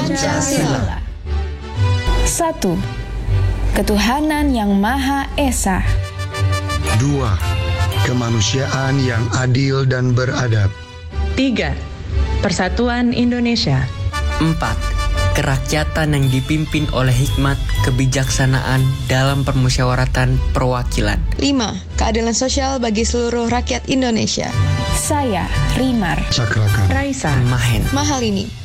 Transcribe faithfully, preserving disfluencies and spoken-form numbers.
Pancasila. Satu, ketuhanan yang Maha Esa. Dua, kemanusiaan yang adil dan beradab. Tiga, persatuan Indonesia. Empat, kerakyatan yang dipimpin oleh hikmat kebijaksanaan dalam permusyawaratan perwakilan. Lima, keadilan sosial bagi seluruh rakyat Indonesia. Saya, Rimar Cakrakan. Raisa. Mahen. Mahalini.